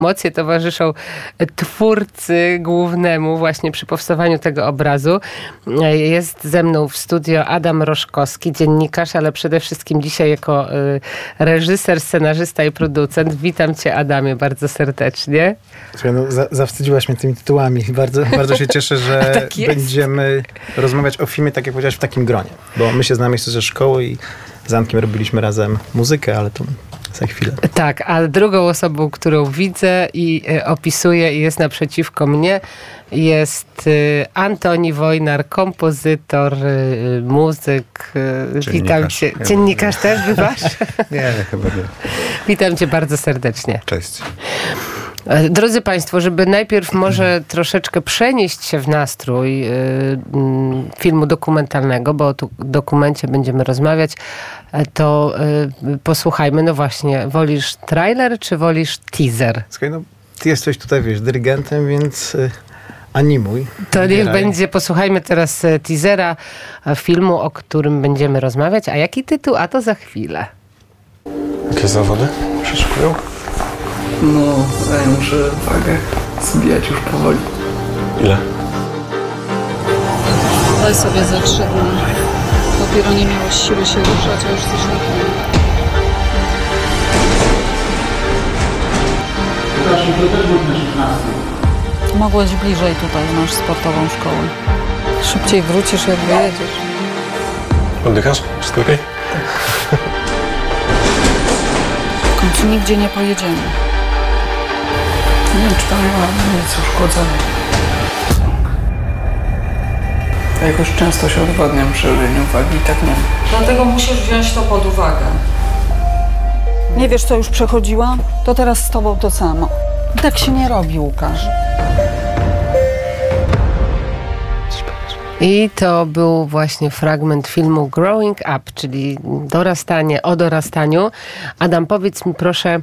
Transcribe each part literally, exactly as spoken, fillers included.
Emocje towarzyszą twórcy głównemu właśnie przy powstawaniu tego obrazu. Jest ze mną w studio Adam Roszkowski, dziennikarz, ale przede wszystkim dzisiaj jako reżyser, scenarzysta i producent. Witam cię, Adamie, bardzo serdecznie. Słuchaj, no, za, zawstydziłaś mnie tymi tytułami. Bardzo, bardzo się cieszę, że tak będziemy rozmawiać o filmie, tak jak powiedziałeś, w takim gronie. Bo my się znamy jeszcze ze szkoły i z Ankiem robiliśmy razem muzykę, ale to za chwilę. Tak, a drugą osobą, którą widzę i y, opisuję i jest naprzeciwko mnie, jest y, Antoni Wojnar, kompozytor, y, muzyk. Y, witam cię. Ja Dziennikarz ja też bywasz? Nie, chyba nie. Witam cię bardzo serdecznie. Cześć. Drodzy Państwo, żeby najpierw może troszeczkę przenieść się w nastrój y, y, filmu dokumentalnego, bo o tu dokumencie będziemy rozmawiać, to y, posłuchajmy. No właśnie, wolisz trailer, czy wolisz teaser? Słuchaj, no ty jesteś tutaj, wiesz, dyrygentem, więc y, animuj. To niech Wybieraj. będzie, posłuchajmy teraz teasera filmu, o którym będziemy rozmawiać. A jaki tytuł? A to za chwilę. Jakie zawody się szykują? No, ja muszę wagę zbijać już powoli. Ile? Daj sobie za trzy dni. Dopiero nie miałeś siły się ruszać, a już coś na koniec. Mogłeś bliżej tutaj, masz sportową szkołę. Szybciej wrócisz, jak wyjedziesz. Oddychasz? Wszystko okej? W końcu nigdzie nie pojedziemy. Nie wiem, czy tam nie ma nic uszkodzonych. Ja jakoś często się odwadniam przy robieniu wagi i tak nie. Dlatego musisz wziąć to pod uwagę. Nie wiesz, co już przechodziłam? To teraz z tobą to samo. Tak się nie robi, Łukasz. I to był właśnie fragment filmu Growing Up, czyli dorastanie, o dorastaniu. Adam, powiedz mi proszę,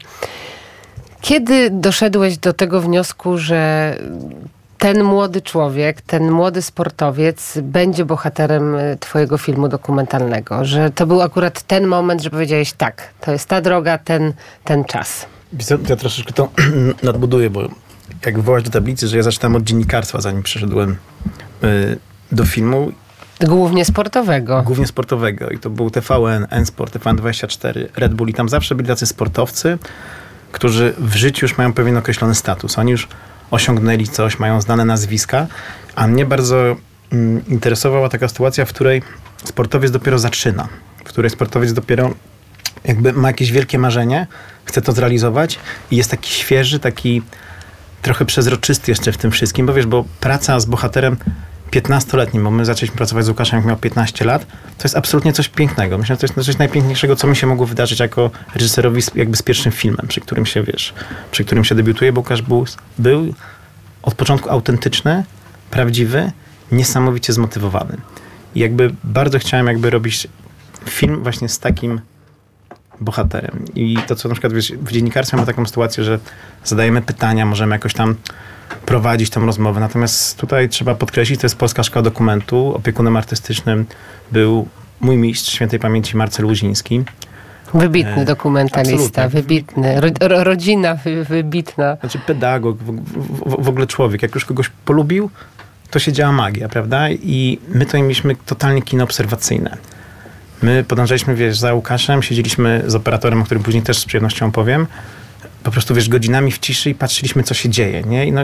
kiedy doszedłeś do tego wniosku, że ten młody człowiek, ten młody sportowiec będzie bohaterem twojego filmu dokumentalnego? Że to był akurat ten moment, że powiedziałeś tak, to jest ta droga, ten, ten czas. Ja troszeczkę to nadbuduję, bo jak wywołać do tablicy, że ja zaczynałem od dziennikarstwa, zanim przeszedłem y, do filmu. Głównie sportowego. Głównie sportowego. I to był T V N, N-Sport, T V N dwadzieścia cztery, Red Bull. I tam zawsze byli tacy sportowcy, którzy w życiu już mają pewien określony status. Oni już osiągnęli coś, mają znane nazwiska. A mnie bardzo mm, interesowała taka sytuacja, w której sportowiec dopiero zaczyna. W której sportowiec dopiero jakby ma jakieś wielkie marzenie, chce to zrealizować i jest taki świeży, taki trochę przezroczysty jeszcze w tym wszystkim, bo wiesz, bo praca z bohaterem piętnastoletnim, bo my zaczęliśmy pracować z Łukaszem, jak miał piętnaście lat, to jest absolutnie coś pięknego. Myślę, że to jest coś najpiękniejszego, co mi się mogło wydarzyć jako reżyserowi z, jakby z pierwszym filmem, przy którym się, wiesz, przy którym się debiutuje, bo Łukasz był, był od początku autentyczny, prawdziwy, niesamowicie zmotywowany. I jakby bardzo chciałem jakby robić film właśnie z takim bohaterem. I to, co na przykład wiesz, w dziennikarstwie mamy taką sytuację, że zadajemy pytania, możemy jakoś tam prowadzić tą rozmowę. Natomiast tutaj trzeba podkreślić, to jest Polska Szkoła Dokumentu. Opiekunem artystycznym był mój mistrz świętej pamięci Marcel Łuziński. Wybitny E, dokumentalista, absolutnie. wybitny. Ro, ro, rodzina wy, wybitna. Znaczy pedagog, w, w, w ogóle człowiek. Jak już kogoś polubił, to się działa magia, prawda? I my tutaj mieliśmy totalnie kino obserwacyjne. My podążaliśmy, wiesz, za Łukaszem, siedzieliśmy z operatorem, o którym później też z przyjemnością opowiem. Po prostu, wiesz, godzinami w ciszy i patrzyliśmy, co się dzieje, nie? I, no,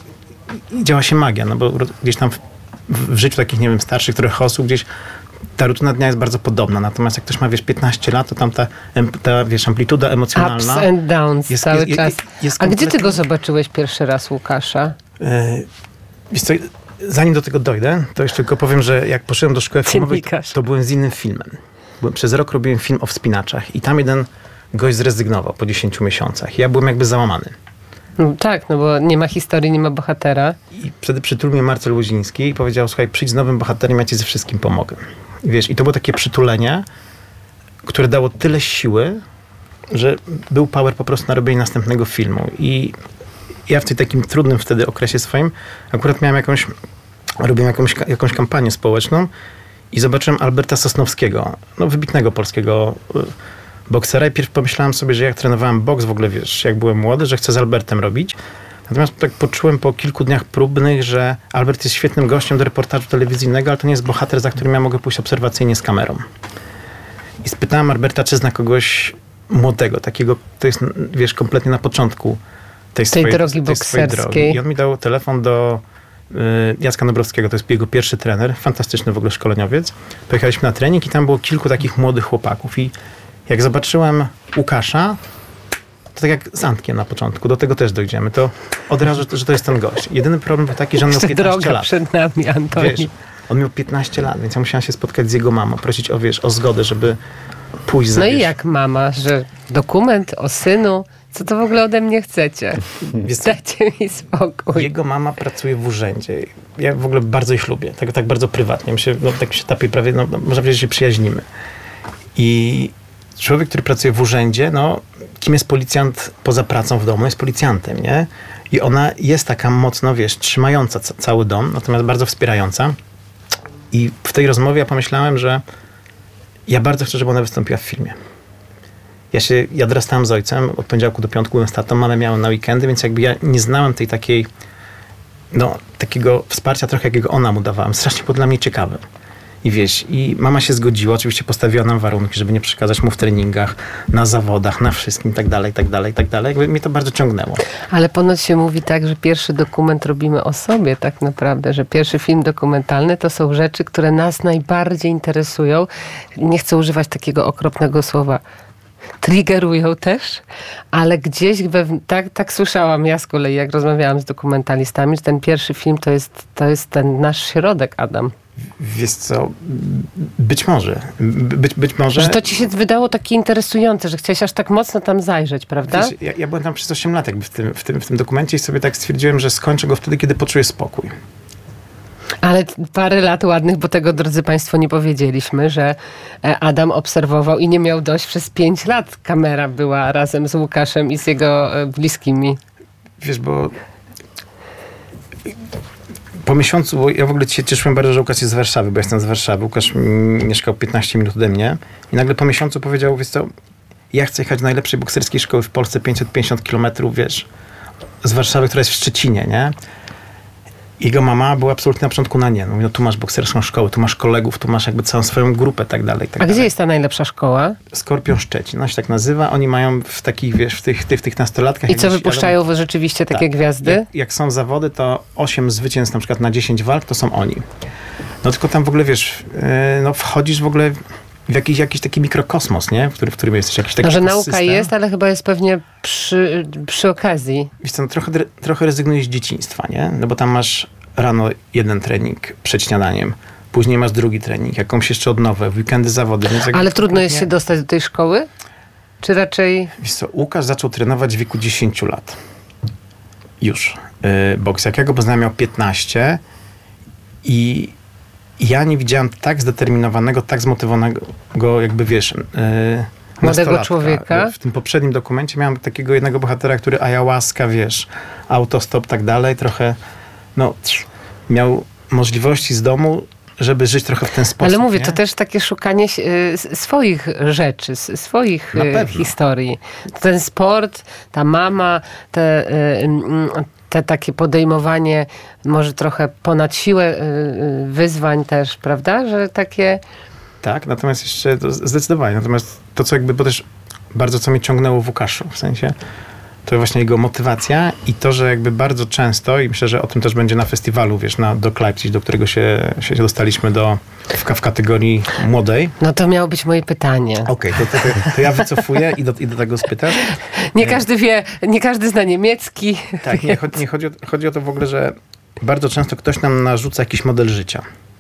i działa się magia, no bo gdzieś tam w, w życiu takich, nie wiem, starszych trochę osób, gdzieś ta rutyna dnia jest bardzo podobna. Natomiast jak ktoś ma, wiesz, piętnaście lat, to tam ta, ta wiesz, amplituda emocjonalna... Ups and downs jest, cały jest, czas. jest, jest A kompletnie... gdzie ty go zobaczyłeś pierwszy raz, Łukasza? Yy, wiesz co, zanim do tego dojdę, to jeszcze tylko powiem, że jak poszedłem do szkoły filmowej, to, to byłem z innym filmem. Byłem, przez rok robiłem film o wspinaczach i tam jeden gość zrezygnował po dziesięciu miesiącach. Ja byłem jakby załamany. No, tak, no bo nie ma historii, nie ma bohatera. I wtedy przytulił mnie Marcel Łuziński i powiedział, słuchaj, przyjdź z nowym bohaterem, ja ci ze wszystkim pomogę. I wiesz, i to było takie przytulenie, które dało tyle siły, że był power po prostu na robienie następnego filmu. I ja w tym takim trudnym wtedy okresie swoim akurat miałem jakąś, robiłem jakąś, jakąś kampanię społeczną i zobaczyłem Alberta Sosnowskiego, no wybitnego polskiego boksera i pierw pomyślałem sobie, że jak trenowałem boks w ogóle, wiesz, jak byłem młody, że chcę z Albertem robić. Natomiast tak poczułem po kilku dniach próbnych, że Albert jest świetnym gościem do reportażu telewizyjnego, ale to nie jest bohater, za którym ja mogę pójść obserwacyjnie z kamerą. I spytałem Alberta, czy zna kogoś młodego, takiego, to jest, wiesz, kompletnie na początku tej, tej swojej, drogi tej bokserskiej. swojej drogi. I on mi dał telefon do y, Jacka Nobrowskiego, to jest jego pierwszy trener, fantastyczny w ogóle szkoleniowiec. Pojechaliśmy na trening i tam było kilku takich młodych chłopaków i jak zobaczyłem Łukasza, to tak jak z Antkiem na początku, do tego też dojdziemy, to od razu, że to jest ten gość. Jedyny problem był taki, że on miał Jeszcze piętnaście droga lat. przed nami, Antoni. Wiesz, on miał piętnaście lat, więc ja musiałem się spotkać z jego mamą, prosić o, wiesz, o zgodę, żeby pójść za, No i wiesz, jak mama, że dokument o synu, co to w ogóle ode mnie chcecie? Wiesz co, Dajcie mi spokój. jego mama pracuje w urzędzie. Ja w ogóle bardzo ich lubię, tak, tak bardzo prywatnie. My się, no, tak się tapie prawie, no, no, można powiedzieć, że się przyjaźnimy. I człowiek, który pracuje w urzędzie, no, kim jest policjant poza pracą w domu? Jest policjantem, nie? I ona jest taka mocno, wiesz, trzymająca ca- cały dom, natomiast bardzo wspierająca. I w tej rozmowie ja pomyślałem, że ja bardzo chcę, żeby ona wystąpiła w filmie. Ja się, ja dorastałem z ojcem, od poniedziałku do piątku byłem z tatą, mamę miałem na weekendy, więc jakby ja nie znałem tej takiej, no, takiego wsparcia trochę, jakiego ona mu dawała. Strasznie było dla mnie ciekawe. I wiesz, i mama się zgodziła, oczywiście postawiła nam warunki, żeby nie przeszkadzać mu w treningach, na zawodach, na wszystkim, i tak dalej, i tak dalej, i tak dalej. Jakby mnie to bardzo ciągnęło. Ale ponoć się mówi tak, że pierwszy dokument robimy o sobie tak naprawdę, że pierwszy film dokumentalny to są rzeczy, które nas najbardziej interesują. Nie chcę używać takiego okropnego słowa. Triggerują też, ale gdzieś, we, tak, tak słyszałam ja z kolei, jak rozmawiałam z dokumentalistami, że ten pierwszy film to jest, to jest ten nasz środek, Adam. Wiesz co, być może, być, być może... Że to ci się wydało takie interesujące, że chciałeś aż tak mocno tam zajrzeć, prawda? Wiesz, ja, ja byłem tam przez osiem lat jakby w tym, w, tym, w tym dokumencie i sobie tak stwierdziłem, że skończę go wtedy, kiedy poczuję spokój. Ale parę lat ładnych, bo tego, drodzy Państwo, nie powiedzieliśmy, że Adam obserwował i nie miał dość przez pięć lat. Kamera była razem z Łukaszem i z jego bliskimi. Wiesz, bo po miesiącu, bo ja w ogóle się cieszyłem bardzo, że Łukasz jest z Warszawy, bo jestem z Warszawy. Łukasz mieszkał piętnaście minut ode mnie i nagle po miesiącu powiedział, wiesz co, ja chcę jechać do najlepszej bokserskiej szkoły w Polsce, pięćset pięćdziesiąt kilometrów, wiesz, z Warszawy, która jest w Szczecinie, nie? Jego mama była absolutnie na początku na nie. No, no tu masz bokserską szkołę, tu masz kolegów, tu masz jakby całą swoją grupę, tak dalej, tak A dalej. gdzie jest ta najlepsza szkoła? Skorpion Szczecin, no się tak nazywa. Oni mają w takich, wiesz, w tych, tych, tych nastolatkach... I co, jakieś, wypuszczają wiadomo, rzeczywiście takie tak, gwiazdy? Jak, jak są zawody, to osiem zwycięstw na przykład na dziesięć walk, to są oni. No tylko tam w ogóle, wiesz, yy, no wchodzisz w ogóle w jakiś, jakiś taki mikrokosmos, nie? W, który, w którym jesteś jakiś taki No, że ekosystem. nauka jest, ale chyba jest pewnie przy, przy okazji. Wiesz co, no, trochę, trochę rezygnujesz z dzieciństwa, nie? No bo tam masz rano jeden trening przed śniadaniem, później masz drugi trening, jakąś jeszcze odnowę, w weekendy zawody. Więc Ale trudno jest się dostać do tej szkoły? Czy raczej... Wiesz co, Łukasz zaczął trenować w wieku dziesięciu lat. Już. Yy, boks. Jak ja go poznałem, miał piętnaście i ja nie widziałem tak zdeterminowanego, tak zmotywowanego, jakby wiesz, yy, Młodego nastolatka. człowieka. W tym poprzednim dokumencie miałem takiego jednego bohatera, który ayahuasca, wiesz, autostop, tak dalej, trochę, no, miał możliwości z domu, żeby żyć trochę w ten sposób. Ale mówię, nie? to też takie szukanie y, swoich rzeczy, s- swoich Na y, pewno. historii. Ten sport, ta mama, te, y, y, te takie podejmowanie może trochę ponad siłę y, y, wyzwań też, prawda? Że takie... Tak, natomiast jeszcze to zdecydowanie. Natomiast to, co jakby, bo też bardzo co mnie ciągnęło w Łukaszu, w sensie to właśnie jego motywacja i to, że jakby bardzo często, i myślę, że o tym też będzie na festiwalu, wiesz, na, do Leipzig, do którego się, się dostaliśmy do, w, w kategorii młodej. No to miało być moje pytanie. Okej, okay, to, to, to ja wycofuję i do, i do tego spytasz. Nie każdy wie, nie każdy zna niemiecki. Tak, nie, chodzi, nie chodzi, o, chodzi o to w ogóle, że bardzo często ktoś nam narzuca jakiś model życia.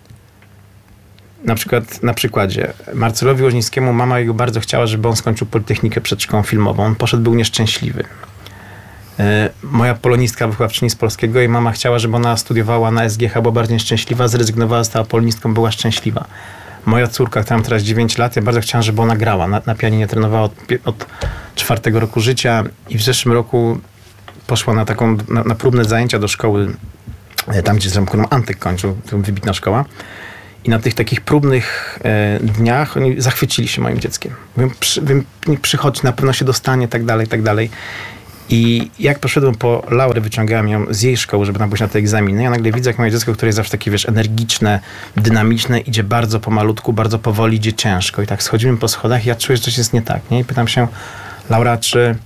Na przykład, na przykładzie, Marcelowi Łoźnickiemu mama jego bardzo chciała, żeby on skończył Politechnikę przed szkołą filmową. On poszedł, był nieszczęśliwy. Yy, moja polonistka, wychowawczyni z polskiego, jej mama chciała, żeby ona studiowała na S G H, była bardzo nieszczęśliwa, zrezygnowała, stała polonistką, była szczęśliwa. Moja córka, która ma teraz dziewięć lat, ja bardzo chciałam, żeby ona grała. Na, na pianinie trenowała od, od czwartego roku życia i w zeszłym roku poszła na taką, na, na próbne zajęcia do szkoły, tam gdzie zresztą Antek kończył, to wybitna szkoła. I na tych takich próbnych e, dniach oni zachwycili się moim dzieckiem. Mówią, przy, mówią, przychodź, na pewno się dostanie, tak dalej, tak dalej. I jak poszedłem po Laurę, wyciągałem ją z jej szkoły, żeby nam pójść na te egzaminy, ja nagle widzę, jak moje dziecko, które jest zawsze takie, wiesz, energiczne, dynamiczne, idzie bardzo pomalutku, bardzo powoli, idzie ciężko. I tak schodzimy po schodach i ja czuję, że coś jest nie tak, nie? I pytam się, Laura, czy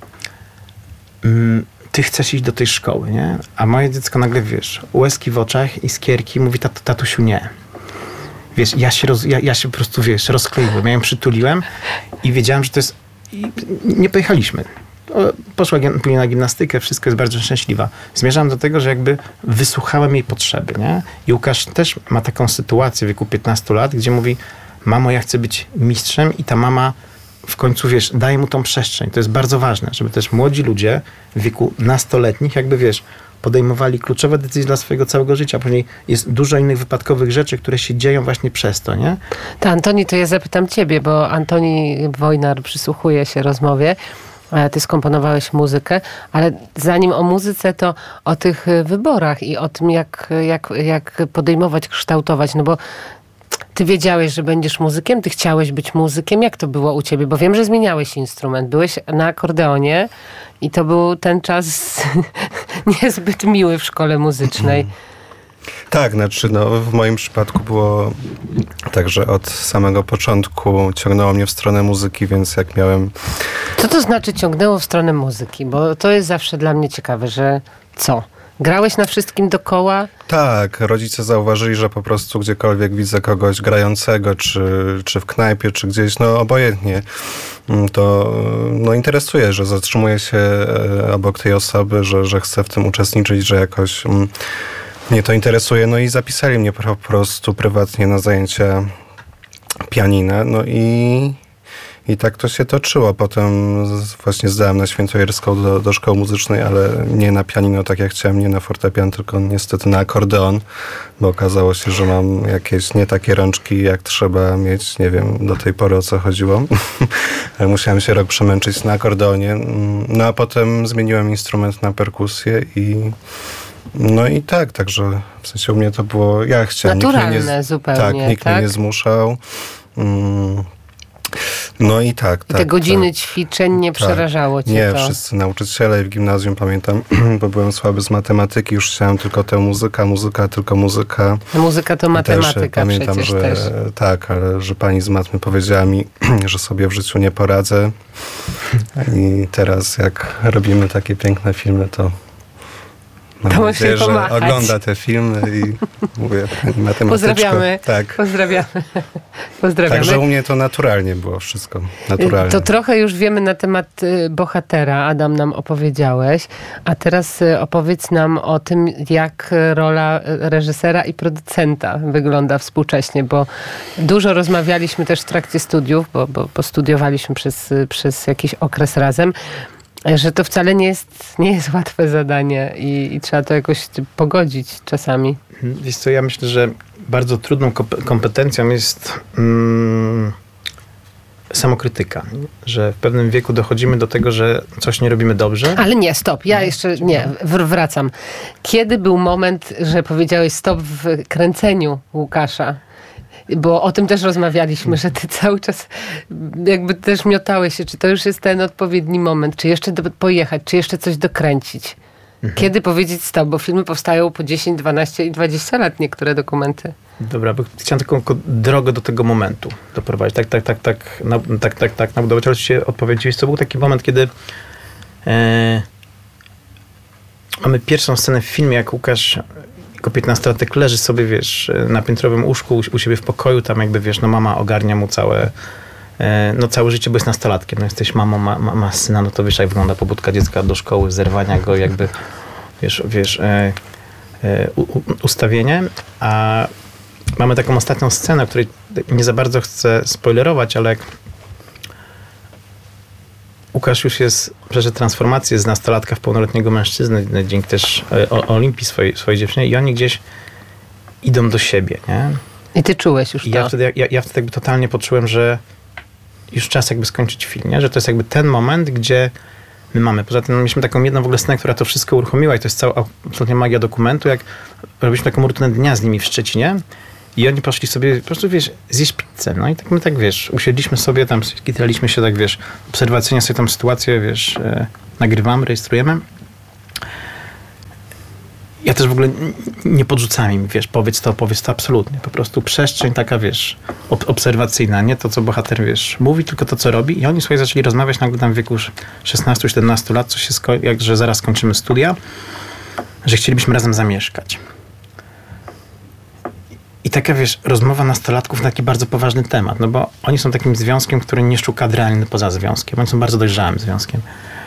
mm, ty chcesz iść do tej szkoły, nie? A moje dziecko nagle, wiesz, łezki w oczach, iskierki, mówi, Tat, tatusiu, nie. Wiesz, ja się, roz, ja, ja się po prostu, wiesz, rozkleiłem. Ja ją przytuliłem i wiedziałem, że to jest... I nie pojechaliśmy. Poszła później na gimnastykę, wszystko jest bardzo szczęśliwa. Zmierzam do tego, że jakby wysłuchałem jej potrzeby, nie? I Łukasz też ma taką sytuację w wieku piętnastu lat, gdzie mówi, mamo, ja chcę być mistrzem i ta mama w końcu, wiesz, daje mu tą przestrzeń. To jest bardzo ważne, żeby też młodzi ludzie w wieku nastoletnich jakby, wiesz, podejmowali kluczowe decyzje dla swojego całego życia. Później jest dużo innych wypadkowych rzeczy, które się dzieją właśnie przez to, nie? To Antoni, to ja zapytam ciebie, bo Antoni Wojnar przysłuchuje się rozmowie. Ty skomponowałeś muzykę, ale zanim o muzyce, to o tych wyborach i o tym, jak, jak, jak podejmować, kształtować, no bo ty wiedziałeś, że będziesz muzykiem, ty chciałeś być muzykiem. Jak to było u ciebie? Bo wiem, że zmieniałeś instrument. Byłeś na akordeonie i to był ten czas niezbyt miły w szkole muzycznej. Tak, znaczy no, w moim przypadku było tak, że od samego początku ciągnęło mnie w stronę muzyki, więc jak miałem... Co to znaczy ciągnęło w stronę muzyki? Bo to jest zawsze dla mnie ciekawe, że co? Grałeś na wszystkim dookoła? Tak, rodzice zauważyli, że po prostu gdziekolwiek widzę kogoś grającego, czy, czy w knajpie, czy gdzieś, no obojętnie, to no, interesuje, że zatrzymuję się obok tej osoby, że, że chcę w tym uczestniczyć, że jakoś mnie to interesuje. No i zapisali mnie po prostu prywatnie na zajęcia pianina, no i... I tak to się toczyło. Potem właśnie zdałem na Świętojerską do, do szkoły muzycznej, ale nie na pianino, tak jak chciałem, nie na fortepian, tylko niestety na akordeon, bo okazało się, że mam jakieś nie takie rączki, jak trzeba mieć. Nie wiem do tej pory, o co chodziło. Musiałem się rok przemęczyć na akordeonie. No a potem zmieniłem instrument na perkusję i no i tak, także w sensie u mnie to było, ja chciałem. Naturalne nikt mnie nie, zupełnie, tak? Nikt tak? mnie nie zmuszał. Mm. No i tak, I tak. te godziny tak. ćwiczeń nie tak. przerażało cię Nie, to? wszyscy nauczyciele w gimnazjum, pamiętam, bo byłem słaby z matematyki, już chciałem tylko tę muzykę, muzyka, tylko muzyka. Muzyka to I matematyka też, pamiętam, przecież że też. tak, ale że pani z matmy powiedziała mi, że sobie w życiu nie poradzę. I teraz jak robimy takie piękne filmy, to mam To nadzieję, że pomachać. ogląda te filmy i mówię, pani matematyczko. Pozdrawiamy. Tak. Pozdrawiamy. Pozdrawiamy. Także u mnie to naturalnie było wszystko. Naturalnie. To trochę już wiemy na temat y, bohatera. Adam, nam opowiedziałeś. A teraz y, opowiedz nam o tym, jak rola reżysera i producenta wygląda współcześnie, bo dużo rozmawialiśmy też w trakcie studiów, bo, bo, bo studiowaliśmy przez, przez jakiś okres razem, że to wcale nie jest, nie jest łatwe zadanie i, i trzeba to jakoś pogodzić czasami. Wiesz co, ja myślę, że bardzo trudną kompetencją jest mm, samokrytyka. Że w pewnym wieku dochodzimy do tego, że coś nie robimy dobrze. Ale nie, stop. Ja jeszcze nie, wr- wracam. Kiedy był moment, że powiedziałeś stop w kręceniu Łukasza? Bo o tym też rozmawialiśmy, że ty cały czas jakby też miotałeś się, czy to już jest ten odpowiedni moment, czy jeszcze do, pojechać, czy jeszcze coś dokręcić. Mhm. Kiedy powiedzieć stop, bo filmy powstają po dziesięć, dwanaście i dwadzieścia lat, niektóre dokumenty. Dobra, bo chciałem taką drogę do tego momentu doprowadzić. Tak, tak, tak, tak, na, tak, tak, tak, nabudować. Ale się odpowiedzieć, to był taki moment, kiedy e, mamy pierwszą scenę w filmie, jak Łukasz jako piętnastolatek leży sobie, wiesz, na piętrowym łóżku u, u siebie w pokoju, tam jakby, wiesz, no mama ogarnia mu całe, e, no całe życie, bo jest nastolatkiem. No jesteś mamą, ma, ma, ma syna, no to wiesz, jak wygląda pobudka dziecka do szkoły, zerwania go, jakby, wiesz, wiesz e, e, u, ustawienie. A mamy taką ostatnią scenę, o której nie za bardzo chcę spoilerować, ale jak Łukasz już jest, przeszedł transformację z nastolatka w pełnoletniego mężczyznę, dzięki też o, Olimpii swojej, swojej dziewczynie, i oni gdzieś idą do siebie, nie? I ty czułeś już I to. ja wtedy, ja, ja wtedy jakby totalnie poczułem, że już czas jakby skończyć film, nie? Że to jest jakby ten moment, gdzie my mamy. Poza tym mieliśmy taką jedną w ogóle scenę, która to wszystko uruchomiła i to jest cała absolutnie magia dokumentu, jak robiliśmy taką rutynę dnia z nimi w Szczecinie I oni poszli sobie, po prostu, wiesz, zjeść pizzę. No i tak my tak, wiesz, usiedliśmy sobie tam, skitraliśmy się tak, wiesz, obserwacyjnie sobie tą sytuację, wiesz, e, nagrywamy, rejestrujemy. Ja też w ogóle nie podrzucam im, wiesz, powiedz to, powiedz to, absolutnie. Po prostu przestrzeń taka, wiesz, ob- obserwacyjna, nie to, co bohater, wiesz, mówi, tylko to, co robi. I oni sobie zaczęli rozmawiać nagle tam w wieku już szesnastu siedemnastu lat, co się sko- jak, że zaraz skończymy studia, że chcielibyśmy razem zamieszkać. I taka, wiesz, rozmowa nastolatków na taki bardzo poważny temat, no bo oni są takim związkiem, który nie szuka adrenaliny poza związkiem. Oni są bardzo dojrzałym związkiem.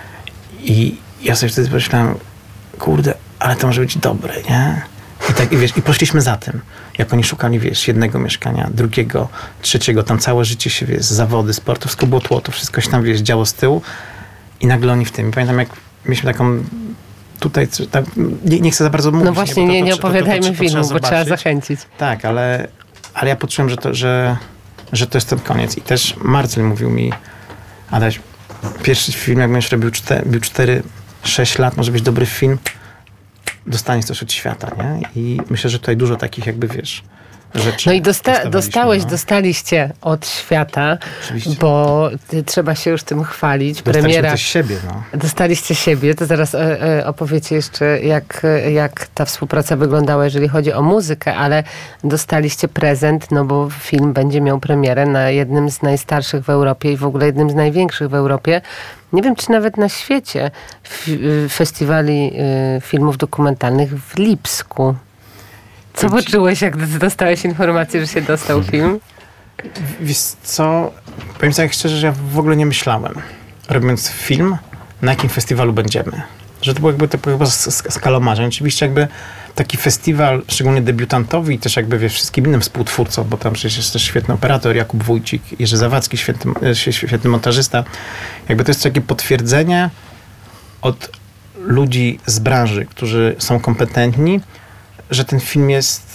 I ja sobie wtedy pomyślałem, kurde, ale to może być dobre, nie? I tak, i wiesz, i poszliśmy za tym. Jak oni szukali, wiesz, jednego mieszkania, drugiego, trzeciego, tam całe życie się, wiesz, zawody, sport, to wszystko było tło, to wszystko się tam, wiesz, działo z tyłu i nagle oni w tym. I pamiętam, jak mieliśmy taką tutaj, tak, nie, nie chcę za bardzo mówić. No właśnie, nie, nie, nie opowiadajmy to, to, to, to, filmu, bo trzeba zachęcić. Tak, ale, ale ja poczułem, że to, że, że to jest ten koniec. I też Marcel mówił mi, Adaś, pierwszy film, jak będziesz robił cztery sześć lat, może być dobry film, dostaniesz coś od świata, nie? I myślę, że tutaj dużo takich jakby, wiesz, rzeczy. No i dosta- dostałeś, no. dostaliście od świata, oczywiście, bo trzeba się już tym chwalić. Dostaliśmy Premiera, też siebie, no. Dostaliście siebie, to zaraz e, e, opowiecie jeszcze, jak, jak ta współpraca wyglądała, jeżeli chodzi o muzykę, ale dostaliście prezent, no bo film będzie miał premierę na jednym z najstarszych w Europie i w ogóle jednym z największych w Europie. Nie wiem, czy nawet na świecie, f- festiwali y, filmów dokumentalnych w Lipsku. Co poczułeś, jak dostałeś informację, że się dostał film? Wiesz co, powiem tak szczerze, że ja w ogóle nie myślałem, robiąc film, na jakim festiwalu będziemy. Że to było jakby to chyba skala marzeń. Oczywiście jakby taki festiwal, szczególnie debiutantowi i też jakby wie, wszystkim innym współtwórcom, bo tam przecież jest też świetny operator, Jakub Wójcik, Jerzy Zawadzki, świetny, świetny montażysta. Jakby to jest takie potwierdzenie od ludzi z branży, którzy są kompetentni, że ten film jest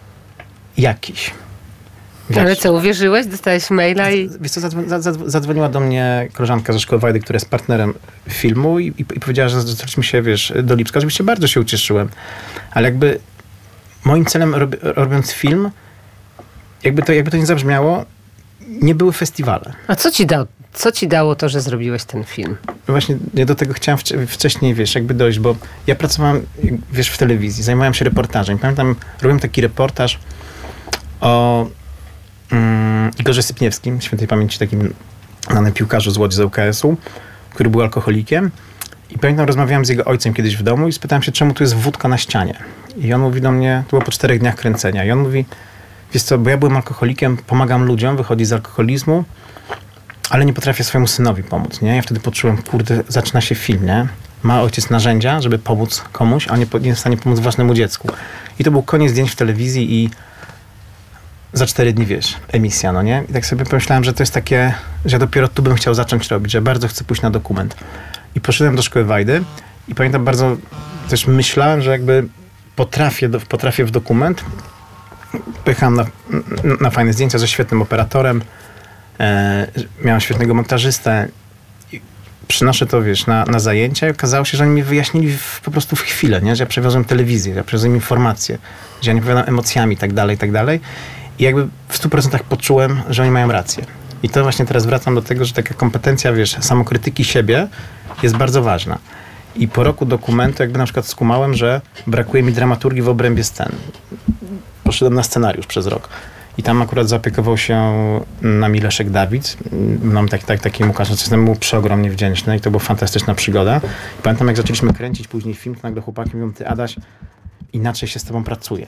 jakiś. Wiesz, ale co, uwierzyłeś? Dostałeś maila i... Wiesz co, zadzwoniła do mnie koleżanka ze szkoły Wajdy, która jest partnerem filmu i, i, i powiedziała, że zaczęliśmy się, wiesz, do Lipska. Oczywiście bardzo się ucieszyłem, ale jakby moim celem rob, robiąc film, jakby to, jakby to nie zabrzmiało, nie były festiwale. A co ci dało, co ci dało to, że zrobiłeś ten film? Właśnie ja do tego chciałem wcześniej, wiesz, jakby dojść, bo ja pracowałem, wiesz, w telewizji, zajmowałem się reportażem. Pamiętam, robiłem taki reportaż o um, Igorze Sypniewskim, świętej pamięci, takim znanym piłkarzu z Łodzi z ŁKS-u, który był alkoholikiem. I pamiętam, rozmawiałem z jego ojcem kiedyś w domu i spytałem się, czemu tu jest wódka na ścianie. I on mówi do mnie, to było po czterech dniach kręcenia, i on mówi, wiesz co, bo ja byłem alkoholikiem, pomagam ludziom wychodzić z alkoholizmu, ale nie potrafię swojemu synowi pomóc, nie? Ja wtedy poczułem, kurde, zaczyna się film, nie? Ma ojciec narzędzia, żeby pomóc komuś, a nie, nie jest w stanie pomóc własnemu dziecku. I to był koniec zdjęć w telewizji i za cztery dni, wiesz, emisja, no nie? I tak sobie pomyślałem, że to jest takie, że ja dopiero tu bym chciał zacząć robić, że bardzo chcę pójść na dokument. I poszedłem do szkoły Wajdy i pamiętam, bardzo też myślałem, że jakby potrafię, do, potrafię w dokument. Pojechałem na, na fajne zdjęcia ze świetnym operatorem, e, miałem świetnego montażystę. I przynoszę to, wiesz, na, na zajęcia i okazało się, że oni mi wyjaśnili w, po prostu w chwilę, nie? Że ja przewiozłem telewizję, że ja przewiozłem informacje, że ja nie opowiadam emocjami i tak dalej, i tak dalej. I jakby w stu procentach poczułem, że oni mają rację. I to właśnie teraz wracam do tego, że taka kompetencja, wiesz, samokrytyki siebie jest bardzo ważna. I po roku dokumentu jakby na przykład skumałem, że brakuje mi dramaturgii w obrębie scen. Poszedłem na scenariusz przez rok. I tam akurat zaopiekował się nami Leszek Dawid. Mam tak, tak, taki Łukasz, jestem mu przeogromnie wdzięczny i to była fantastyczna przygoda. I pamiętam, jak zaczęliśmy kręcić później film, to nagle chłopaki mówią, ty Adaś, inaczej się z tobą pracuje.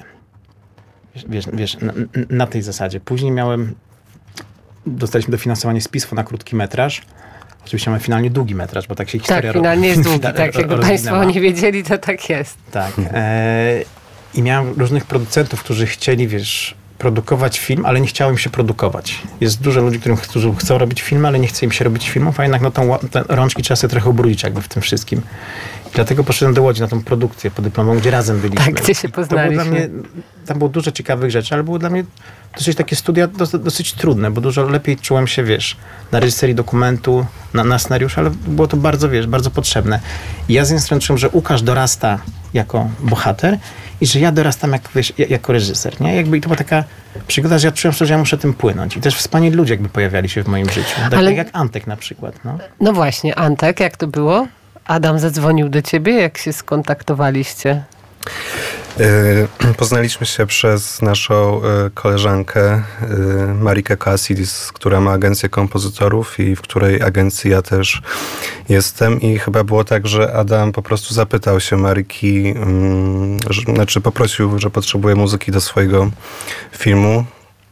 Wiesz, wiesz na, na tej zasadzie. Później miałem, dostaliśmy dofinansowanie z PISF-u na krótki metraż. Oczywiście mamy finalnie długi metraż, bo tak się historia... Tak, finalnie jest długi, tak. Jakby państwo nie wiedzieli, to tak jest. Tak. E, I miałem różnych producentów, którzy chcieli, wiesz, produkować film, ale nie chciało im się produkować. Jest dużo ludzi, którym, którzy chcą robić filmy, ale nie chce im się robić filmów, a jednak no, tą, te rączki trzeba sobie trochę ubrudzić jakby w tym wszystkim. I dlatego poszedłem do Łodzi na tą produkcję podyplomową, gdzie razem byliśmy. Tak, gdzie się poznaliśmy. To było dla mnie, tam było dużo ciekawych rzeczy, ale było dla mnie dosyć takie studia dosyć, dosyć trudne, bo dużo lepiej czułem się, wiesz, na reżyserii dokumentu, na, na scenariuszu, ale było to bardzo, wiesz, bardzo potrzebne. I ja z jednej strony czułem, że Łukasz dorasta jako bohater i że ja dorastam jak, wiesz, jako reżyser, nie? Jakby i to była taka przygoda, że ja czułem, że ja muszę tym płynąć. I też wspaniali ludzie jakby pojawiali się w moim życiu. Tak, Ale... tak jak Antek na przykład. No. no właśnie, Antek, jak to było? Adam zadzwonił do ciebie, jak się skontaktowaliście? Poznaliśmy się przez naszą koleżankę Marikę Kassidis, która ma agencję kompozytorów i w której agencji ja też jestem. I chyba było tak, że Adam po prostu zapytał się Maryki, że, znaczy poprosił, że potrzebuje muzyki do swojego filmu.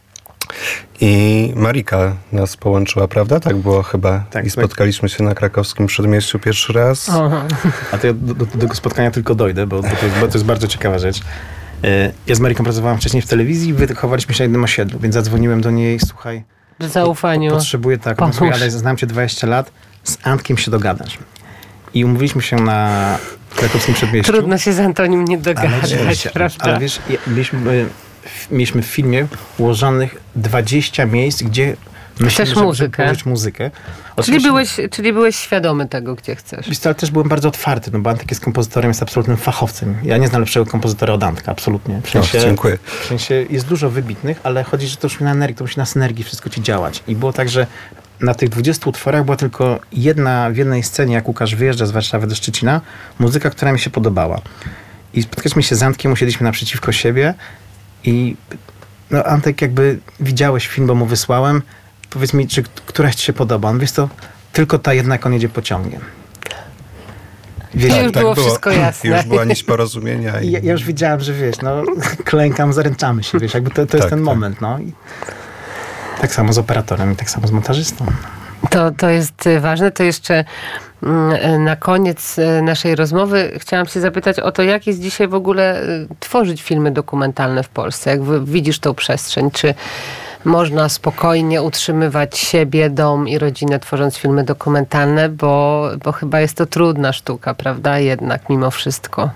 I Marika nas połączyła, prawda? Tak było chyba. Tak, I spotkaliśmy się na krakowskim Przedmieściu pierwszy raz. Aha. A to ja do, do, do tego spotkania tylko dojdę, bo, bo, to jest, bo to jest bardzo ciekawa rzecz. Ja z Mariką pracowałam wcześniej w telewizji, wychowaliśmy się na jednym osiedlu, więc zadzwoniłem do niej, słuchaj, w zaufaniu. Po, potrzebuję tak, mówię, ale znam cię dwadzieścia lat, z Antkiem się dogadasz. I umówiliśmy się na krakowskim Przedmieściu. Trudno się z Antonim nie dogadać, ale, prawda? Ale wiesz, byliśmy... Mieliśmy w filmie ułożonych dwadzieścia miejsc, gdzie myślimy, żeby, żeby położyć muzykę. Czyli byłeś, czyli byłeś świadomy tego, gdzie chcesz. Wiesz, ale też byłem bardzo otwarty, no bo Antek jest kompozytorem, jest absolutnym fachowcem. Ja nie znam lepszego kompozytora od Antka, absolutnie. W sensie, no, dziękuję. W sensie jest dużo wybitnych, ale chodzi, że to już na energii, to musi na synergii wszystko ci działać. I było tak, że na tych dwudziestu utworach była tylko jedna w jednej scenie, jak Łukasz wyjeżdża z Warszawy do Szczecina, muzyka, która mi się podobała. I spotkaliśmy się z Antkiem, usiedliśmy naprzeciwko siebie. I no, Antek, jakby widziałeś film, bo mu wysłałem. Powiedz mi, czy któraś ci się podoba? On, wiesz to, tylko ta jedna, jak on jedzie pociągiem. Wiesz, I już tak było wszystko jasne. Już była nić porozumienia. I... Ja, ja już wiedziałem, że wiesz, no klękam, zaręczamy się, wiesz, jakby to, to tak, jest ten tak. moment, no. I tak samo z operatorem i tak samo z montażystą. To, to jest ważne. To jeszcze na koniec naszej rozmowy chciałam się zapytać o to, jak jest dzisiaj w ogóle tworzyć filmy dokumentalne w Polsce. Jak widzisz tą przestrzeń? Czy można spokojnie utrzymywać siebie, dom i rodzinę, tworząc filmy dokumentalne? Bo, bo chyba jest to trudna sztuka, prawda? Jednak mimo wszystko.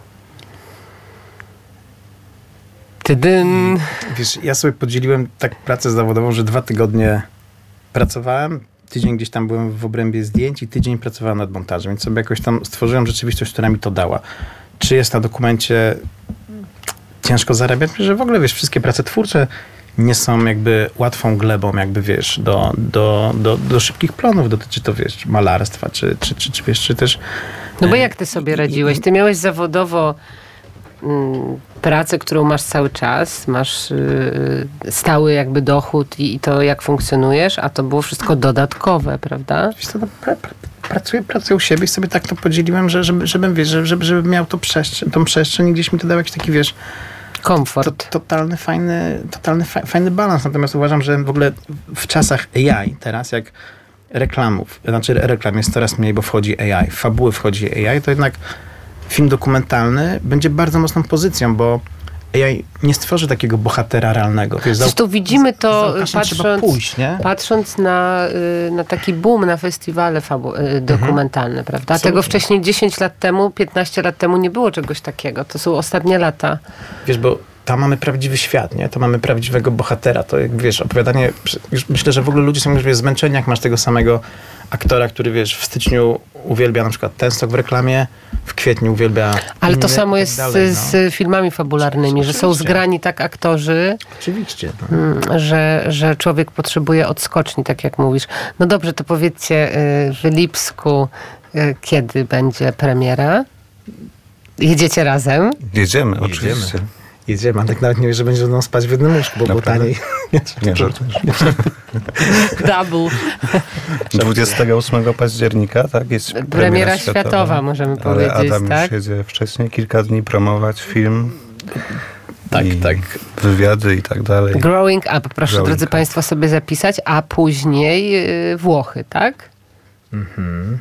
Tydyn. Wiesz, ja sobie podzieliłem tak pracę zawodową, że dwa tygodnie pracowałem, tydzień gdzieś tam byłem w obrębie zdjęć i tydzień pracowałem nad montażem, więc sobie jakoś tam stworzyłem rzeczywistość, która mi to dała. Czy jest na dokumencie ciężko zarabiać? Że w ogóle, wiesz, wszystkie prace twórcze nie są jakby łatwą glebą, jakby, wiesz, do, do, do, do szybkich plonów. Dotyczy to, wiesz, malarstwa, czy, czy, czy, czy, wiesz, czy też... No bo jak ty sobie radziłeś? Ty miałeś zawodowo mm, pracę, którą masz cały czas, masz y, stały jakby dochód i, i to, jak funkcjonujesz, a to było wszystko dodatkowe, prawda? Wiesz co, no, pra, pra, pracuję, pracuję u siebie i sobie tak to podzieliłem, że żeby, żebym, wiesz, żeby, żeby miał to przestrzeń, tą przestrzeń i gdzieś mi to dał jakiś taki, wiesz, komfort. To, totalny, fajny, totalny fa, fajny balans. Natomiast uważam, że w ogóle w czasach A I teraz, jak reklamów, znaczy reklam jest coraz mniej, bo wchodzi A I, w fabuły wchodzi A I, to jednak film dokumentalny będzie bardzo mocną pozycją, bo A I nie stworzy takiego bohatera realnego. Zresztą widzimy to patrząc, pójść, nie? patrząc na, na taki boom na festiwale fabu- dokumentalne, mhm. prawda? Absolutnie. Tego wcześniej dziesięć lat temu, piętnaście lat temu nie było czegoś takiego. To są ostatnie lata. Wiesz, bo tam mamy prawdziwy świat, nie? To mamy prawdziwego bohatera. To jak, wiesz, opowiadanie... Już myślę, że w ogóle ludzie są już, wiesz, zmęczeni, jak masz tego samego aktora, który, wiesz, w styczniu uwielbia na przykład ten stok w reklamie, w kwietniu uwielbia... Ale inny, to samo jest dalej, z, no. z filmami fabularnymi, Oczywiście. że są zgrani tak aktorzy, Oczywiście. No. Że, że człowiek potrzebuje odskoczni, tak jak mówisz. No dobrze, to powiedzcie w Lipsku, kiedy będzie premiera? Jedziecie razem? Jedziemy, oczywiście. Jedziemy. Jedziemy, a tak nawet nie wiesz, że będzie ze mną spać w jednym łóżku, bo było taniej. Nie, żartujesz. Double. dwudziestego ósmego października, tak? Jest premiera, premiera światowa, światowa, możemy powiedzieć, ale Adam tak? już jedzie wcześniej, kilka dni promować film. Tak, tak. Wywiady i tak dalej. Growing Up, proszę Growing drodzy up. Państwo sobie zapisać, a później yy, Włochy, tak? Mhm.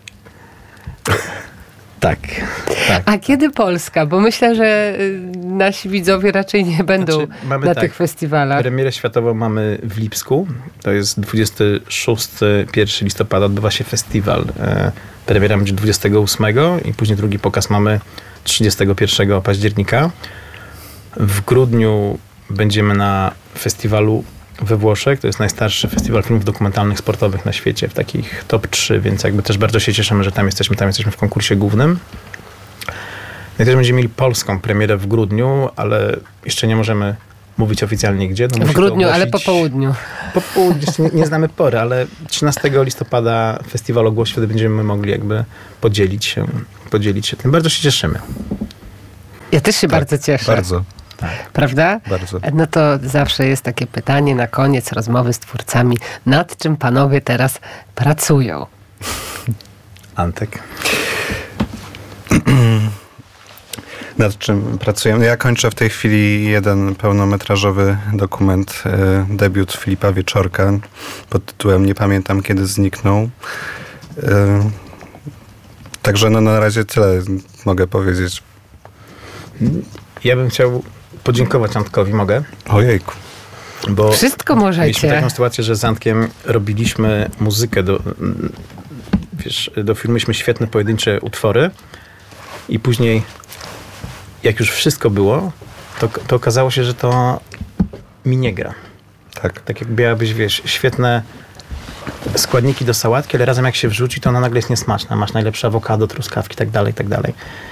Tak, tak. A kiedy Polska? Bo myślę, że nasi widzowie raczej nie będą znaczy, na tak, tych festiwalach. Premierę światową mamy w Lipsku. To jest dwudziestego szóstego do pierwszego listopada odbywa się festiwal. E, premiera będzie dwudziestego ósmego i później drugi pokaz mamy trzydziestego pierwszego października. W grudniu będziemy na festiwalu we Włoszech. To jest najstarszy festiwal filmów dokumentalnych sportowych na świecie, w takich top trzy, więc jakby też bardzo się cieszymy, że tam jesteśmy, tam jesteśmy w konkursie głównym. No i też będziemy mieli polską premierę w grudniu, ale jeszcze nie możemy mówić oficjalnie gdzie. No w grudniu, ale po południu. Po południu, jeszcze nie, nie znamy pory, ale trzynastego listopada festiwal ogłosi, wtedy będziemy mogli jakby podzielić się, podzielić się tym. Bardzo się cieszymy. Ja też się Tak, bardzo cieszę. Bardzo. Tak. Prawda? Bardzo. No to zawsze jest takie pytanie na koniec rozmowy z twórcami. Nad czym panowie teraz pracują? Antek. Nad czym pracujemy? Ja kończę w tej chwili jeden pełnometrażowy dokument, e, debiut Filipa Wieczorka pod tytułem Nie pamiętam, kiedy zniknął. E, także no, na razie tyle mogę powiedzieć. Ja bym chciał podziękować Antkowi, mogę? Ojejku. Bo Wszystko mieliśmy możecie. taką sytuację, że z Antkiem robiliśmy muzykę do, wiesz, do filmu, mieliśmy świetne pojedyncze utwory i później jak już wszystko było, to, to okazało się, że to mi nie gra. Tak. Tak jak miałabyś, wiesz, świetne składniki do sałatki, ale razem jak się wrzuci, to ona nagle jest niesmaczna. Masz najlepsze awokado, truskawki i tak dalej, i tak dalej.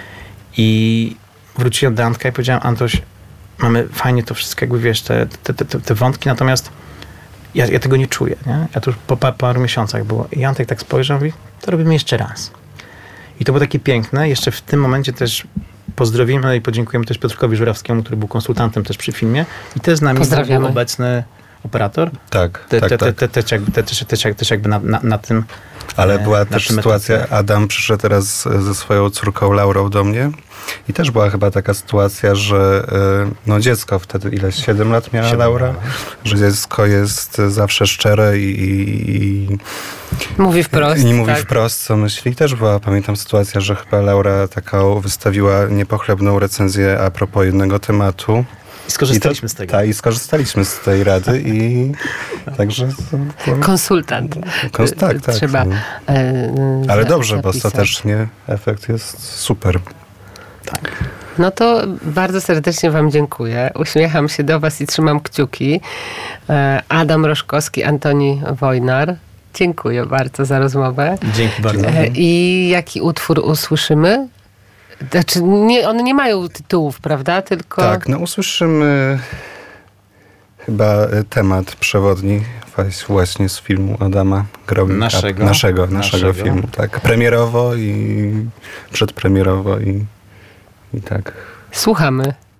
I wróciłem do Antka i powiedziałem, Antoś, mamy fajnie to wszystko, jakby wiesz, te, te, te, te wątki, natomiast ja, ja tego nie czuję, nie? Ja to już po, po paru miesiącach było. I Antek tak spojrzał i mówi, to robimy jeszcze raz. I to było takie piękne. Jeszcze w tym momencie też pozdrowimy i podziękujemy też Piotrkowi Żurawskiemu, który był konsultantem też przy filmie. I też z nami był obecny operator. Tak, te, tak, te, tak. Te, te, te, te, też, też, też jakby na, na, na tym. Ale była na też tym sytuacja, etapie. Adam przyszedł teraz ze swoją córką Laurą do mnie i też była chyba taka sytuacja, że y, no dziecko wtedy, ile, siedem lat miała Siedem Laura? lat. Że dziecko jest zawsze szczere i, i, Mówi wprost. i nie mówi tak? wprost, co myśli. Też była, pamiętam, sytuacja, że chyba Laura taką wystawiła niepochlebną recenzję a propos jednego tematu. I skorzystaliśmy z tego. Tak, i skorzystaliśmy z tej rady i także... To, to, Konsultant. Kons- tak, tak. Trzeba. no. E, Ale za- dobrze, bo zapisać. ostatecznie efekt jest super. Tak. No to bardzo serdecznie wam dziękuję. Uśmiecham się do was i trzymam kciuki. E, Adam Roszkowski, Antoni Wojnar. Dziękuję bardzo za rozmowę. Dzięki bardzo. E, I jaki utwór usłyszymy? Znaczy, nie, one nie mają tytułów, prawda? Tylko... Tak, no usłyszymy chyba y, temat przewodni weź właśnie z filmu Adama Growing Naszego. Up. Naszego, naszego, Naszego. filmu, tak. Premierowo i przedpremierowo i, i tak. Słuchamy.